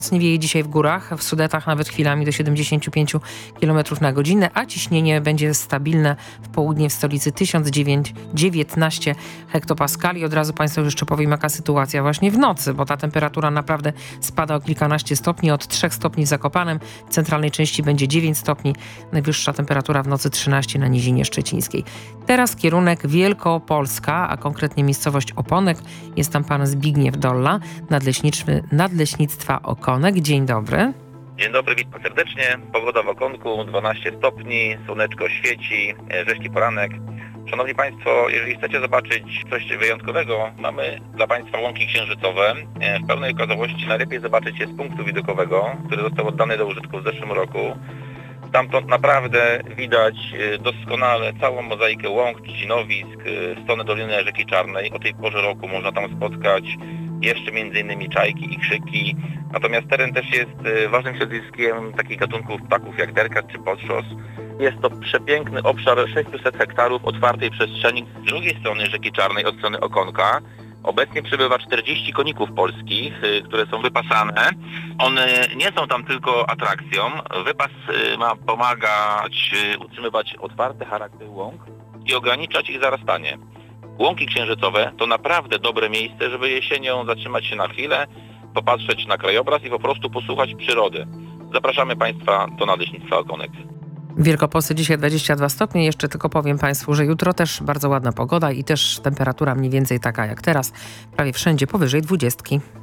Mocniej wieje dzisiaj w górach, w Sudetach nawet chwilami do 75 km na godzinę, a ciśnienie będzie stabilne w południe w stolicy 1019 hektopaskali. Od razu Państwu jeszcze powiem, jaka sytuacja właśnie w nocy, bo ta temperatura naprawdę spada o kilkanaście stopni, od 3 stopni w Zakopanem, w centralnej części będzie 9 stopni, najwyższa temperatura w nocy 13 na Nizinie Szczecińskiej. Teraz kierunek Wielkopolska, a konkretnie miejscowość Oponek. Jest tam pan Zbigniew Dolla, Nadleśnictwa Okonek. Dzień dobry. Dzień dobry, witam serdecznie. Pogoda w Okonku, 12 stopni, słoneczko świeci, rzeźki poranek. Szanowni Państwo, jeżeli chcecie zobaczyć coś wyjątkowego, mamy dla Państwa łąki księżycowe. W pełnej okazałości najlepiej zobaczyć je z punktu widokowego, który został oddany do użytku w zeszłym roku. Stamtąd naprawdę widać doskonale całą mozaikę łąk, trzcinowisk, w stronę Doliny Rzeki Czarnej. O tej porze roku można tam spotkać jeszcze m.in. czajki i krzyki. Natomiast teren też jest ważnym środowiskiem takich gatunków ptaków jak derkat czy podszos. Jest to przepiękny obszar 600 hektarów otwartej przestrzeni. Z drugiej strony Rzeki Czarnej, od strony Okonka, obecnie przybywa 40 koników polskich, które są wypasane. One nie są tam tylko atrakcją. Wypas ma pomagać utrzymywać otwarty charakter łąk i ograniczać ich zarastanie. Łąki księżycowe to naprawdę dobre miejsce, żeby jesienią zatrzymać się na chwilę, popatrzeć na krajobraz i po prostu posłuchać przyrody. Zapraszamy Państwa do Nadleśnictwa Okonek. W Wielkopolsce dzisiaj 22 stopnie. Jeszcze tylko powiem Państwu, że jutro też bardzo ładna pogoda i też temperatura mniej więcej taka jak teraz. Prawie wszędzie powyżej 20.